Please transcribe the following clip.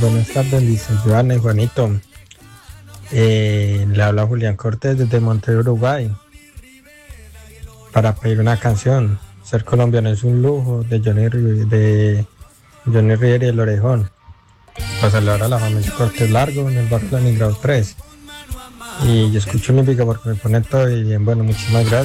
Buenas tardes, dice Joana y Juanito. Le habla Julián Cortés desde Monterrey, Uruguay, para pedir una canción. Ser colombiano es un lujo de Johnny Rivera y El Orejón. Para saludar a la familia Cortés Largo en el barrio Leningrado 3. Y yo escucho música porque me conecto y bien, bueno, muchísimas gracias.